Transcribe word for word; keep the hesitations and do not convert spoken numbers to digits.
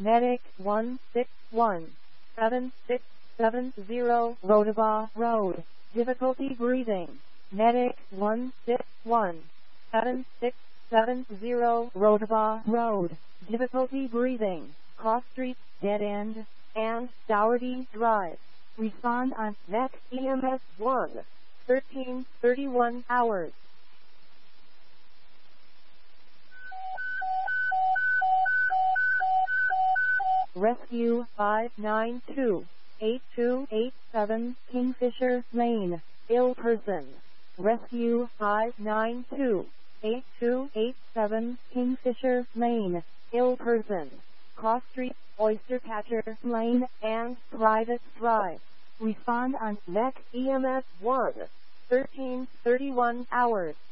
Medic one six one seven six seven zero Rotaba Road. Difficulty breathing. Medic one six one seven six seven zero Rotaba Road. Difficulty breathing. Cross Street, Dead End, and Dougherty Drive. Respond on M E C E M S one, thirteen thirty-one hours. Rescue five nine two, eight two eight seven Kingfisher Lane, ill person. Rescue five nine two, eight two eight seven Kingfisher Lane, ill person. Cross Street, Oystercatcher Lane, and Private Drive. Respond on M E C E M S one, thirteen thirty-one hours.